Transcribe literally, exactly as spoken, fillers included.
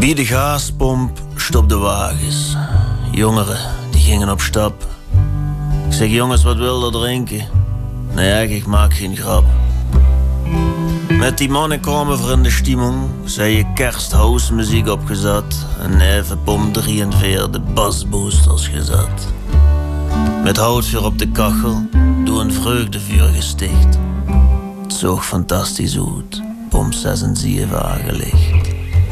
Bij de gaspomp stopten wagens. Jongeren, die gingen op stap. Ik zeg, jongens, wat wil dat drinken? Nee, ik maak geen grap. Met die mannen kwamen we in de stimmung. Zei je kersthuismuziek opgezet. En even pomp drieënveertig de basboosters gezet. Met houtvuur op de kachel, door een vreugdevuur gesticht. Het zag fantastisch uit, pomp zes en zeven aangelicht.